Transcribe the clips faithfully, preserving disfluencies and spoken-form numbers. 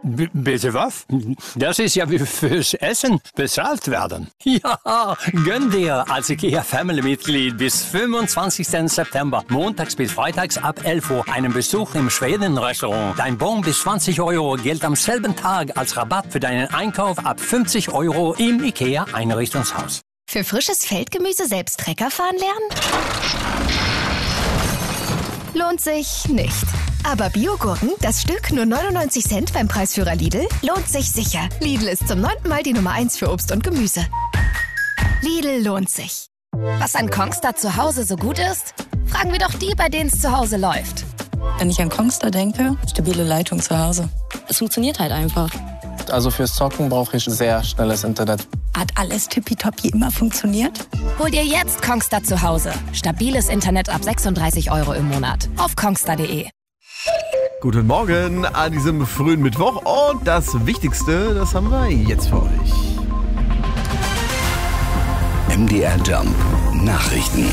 B- bitte was? Das ist ja wie fürs Essen bezahlt werden. Ja, gönn dir als IKEA Family-Mitglied bis fünfundzwanzigsten September, montags bis freitags ab elf Uhr, einen Besuch im Schweden-Restaurant. Dein Bon bis zwanzig Euro gilt am selben Tag als Rabatt für deinen Einkauf ab fünfzig Euro im IKEA-Einrichtungshaus. Für frisches Feldgemüse selbst Trecker fahren lernen? Lohnt sich nicht. Aber Biogurken, das Stück nur neunundneunzig Cent beim Preisführer Lidl, lohnt sich sicher. Lidl ist zum neunten Mal die Nummer eins für Obst und Gemüse. Lidl lohnt sich. Was an Kongstar zu Hause so gut ist? Fragen wir doch die, bei denen es zu Hause läuft. Wenn ich an Kongstar denke, stabile Leitung zu Hause. Es funktioniert halt einfach. Also fürs Zocken brauche ich sehr schnelles Internet. Hat alles tippitoppi immer funktioniert? Hol dir jetzt Kongstar zu Hause. Stabiles Internet ab sechsunddreißig Euro im Monat. Auf kongstar punkt de. Guten Morgen an diesem frühen Mittwoch und das Wichtigste, das haben wir jetzt für euch. M D R Jump Nachrichten.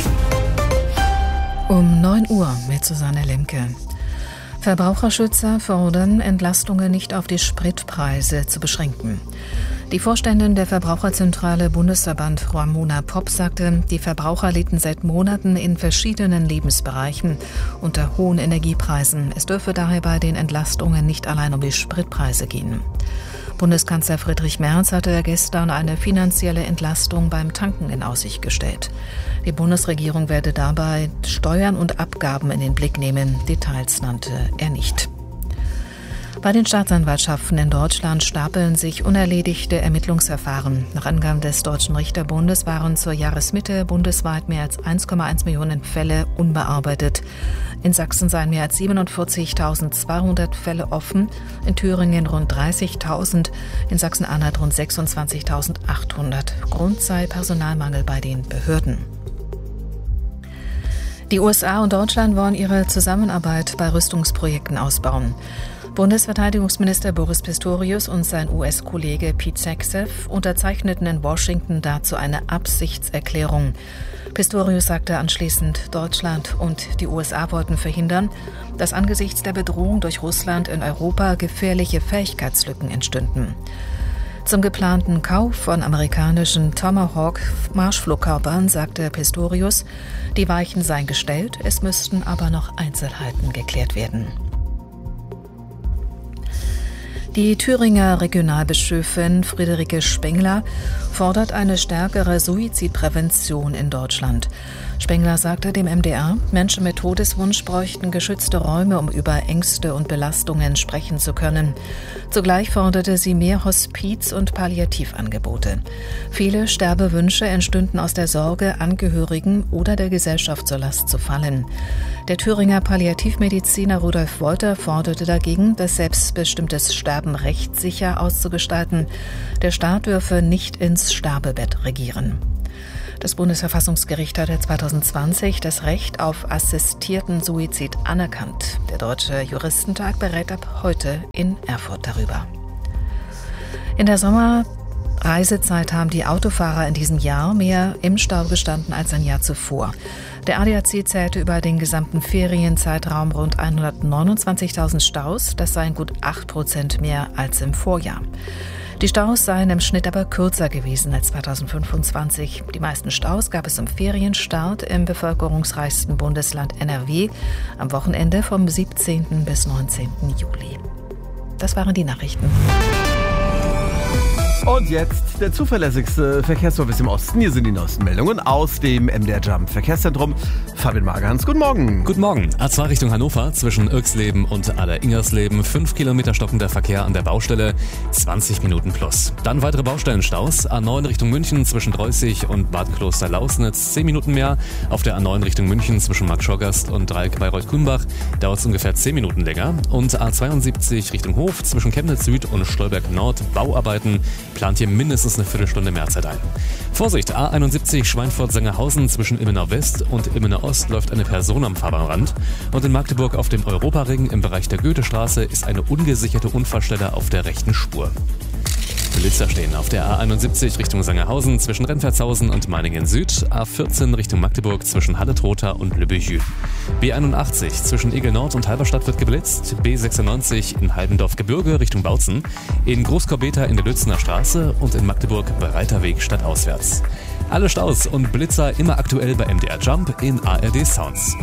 Um neun Uhr mit Susanne Lemke. Verbraucherschützer fordern, Entlastungen nicht auf die Spritpreise zu beschränken. Die Vorständin der Verbraucherzentrale Bundesverband Ramona Popp sagte, die Verbraucher litten seit Monaten in verschiedenen Lebensbereichen unter hohen Energiepreisen. Es dürfe daher bei den Entlastungen nicht allein um die Spritpreise gehen. Bundeskanzler Friedrich Merz hatte gestern eine finanzielle Entlastung beim Tanken in Aussicht gestellt. Die Bundesregierung werde dabei Steuern und Abgaben in den Blick nehmen. Details nannte er nicht. Bei den Staatsanwaltschaften in Deutschland stapeln sich unerledigte Ermittlungsverfahren. Nach Angaben des Deutschen Richterbundes waren zur Jahresmitte bundesweit mehr als eins Komma eins Millionen Fälle unbearbeitet. In Sachsen seien mehr als siebenundvierzigtausendzweihundert Fälle offen, in Thüringen rund dreißigtausend, in Sachsen-Anhalt rund sechsundzwanzigtausendachthundert. Grund sei Personalmangel bei den Behörden. Die U S A und Deutschland wollen ihre Zusammenarbeit bei Rüstungsprojekten ausbauen. Bundesverteidigungsminister Boris Pistorius und sein U S-Kollege Pete Hegseth unterzeichneten in Washington dazu eine Absichtserklärung. Pistorius sagte anschließend, Deutschland und die U S A wollten verhindern, dass angesichts der Bedrohung durch Russland in Europa gefährliche Fähigkeitslücken entstünden. Zum geplanten Kauf von amerikanischen Tomahawk-Marschflugkörpern sagte Pistorius, die Weichen seien gestellt, es müssten aber noch Einzelheiten geklärt werden. Die Thüringer Regionalbischöfin Friederike Spengler fordert eine stärkere Suizidprävention in Deutschland. Spengler sagte dem M D R, Menschen mit Todeswunsch bräuchten geschützte Räume, um über Ängste und Belastungen sprechen zu können. Zugleich forderte sie mehr Hospiz- und Palliativangebote. Viele Sterbewünsche entstünden aus der Sorge, Angehörigen oder der Gesellschaft zur Last zu fallen. Der Thüringer Palliativmediziner Rudolf Wolter forderte dagegen, das selbstbestimmtes Sterben rechtssicher auszugestalten. Der Staat dürfe nicht ins Sterbebett regieren. Das Bundesverfassungsgericht hatte zweitausendzwanzig das Recht auf assistierten Suizid anerkannt. Der Deutsche Juristentag berät ab heute in Erfurt darüber. In der Sommerreisezeit haben die Autofahrer in diesem Jahr mehr im Stau gestanden als ein Jahr zuvor. Der A D A C zählte über den gesamten Ferienzeitraum rund hundertneunundzwanzigtausend Staus. Das seien gut acht Prozent mehr als im Vorjahr. Die Staus seien im Schnitt aber kürzer gewesen als zweitausendfünfundzwanzig. Die meisten Staus gab es zum Ferienstart im bevölkerungsreichsten Bundesland N R W am Wochenende vom siebzehnten bis neunzehnten Juli. Das waren die Nachrichten. Und jetzt der zuverlässigste Verkehrsservice im Osten. Hier sind die neuesten Meldungen aus dem M D R Jump Verkehrszentrum. Fabian Magerhans, guten Morgen. Guten Morgen. A zwei Richtung Hannover zwischen Irxleben und Aller-Ingersleben. Fünf Kilometer stockender Verkehr an der Baustelle. zwanzig Minuten plus. Dann weitere Baustellenstaus. A neun Richtung München zwischen Dreußig und Bad Kloster-Lausnitz. zehn Minuten mehr. Auf der A neun Richtung München zwischen Marktschorgast und Dreieck Bayreuth-Kulmbach dauert es ungefähr zehn Minuten länger. Und A zweiundsiebzig Richtung Hof zwischen Chemnitz Süd und Stolberg Nord. Bauarbeiten. Plant hier mindestens eine Viertelstunde mehr Zeit ein. Vorsicht, A einundsiebzig Schweinfurt-Sangerhausen zwischen Ilmenau West und Ilmenau Ost läuft eine Person am Fahrbahnrand. Und in Magdeburg auf dem Europaring im Bereich der Goethestraße ist eine ungesicherte Unfallstelle auf der rechten Spur. Blitzer stehen. Auf der A einundsiebzig Richtung Sangerhausen zwischen Rennfeldshausen und Meiningen Süd. A vierzehn Richtung Magdeburg zwischen Halle-Trotha und Le Béjus. B einundachtzig zwischen Egel Nord und Halberstadt wird geblitzt. B sechsundneunzig in Heidendorf-Gebirge Richtung Bautzen. In Großkorbeta in der Lützener Straße und in Magdeburg Breiter Weg stadtauswärts. Alle Staus und Blitzer immer aktuell bei M D R Jump in A R D Sounds.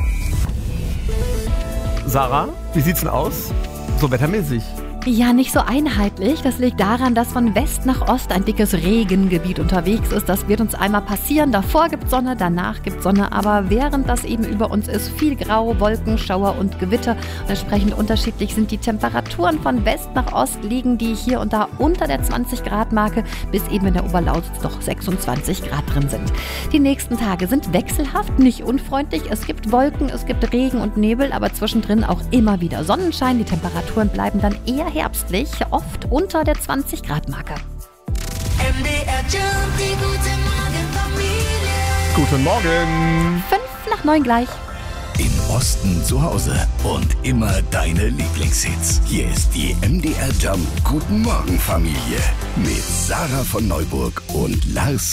Sarah, wie sieht's denn aus? So wettermäßig. Ja, nicht so einheitlich. Das liegt daran, dass von West nach Ost ein dickes Regengebiet unterwegs ist. Das wird uns einmal passieren. Davor gibt Sonne, danach gibt Sonne. Aber während das eben über uns ist, viel Grau, Wolken, Schauer und Gewitter. Und entsprechend unterschiedlich sind die Temperaturen. Von West nach Ost liegen die hier und da unter der zwanzig Grad Marke, bis eben in der Oberlausitz noch sechsundzwanzig Grad drin sind. Die nächsten Tage sind wechselhaft, nicht unfreundlich. Es gibt Wolken, es gibt Regen und Nebel, aber zwischendrin auch immer wieder Sonnenschein. Die Temperaturen bleiben dann eher herbstlich, oft unter der zwanzig Grad Marke. M D R Jump, die gute Morgenfamilie. Guten Morgen. Fünf nach neun gleich. Im Osten zu Hause und immer deine Lieblingshits. Hier ist die M D R Jump Guten Morgen Familie mit Sarah von Neuburg und Lars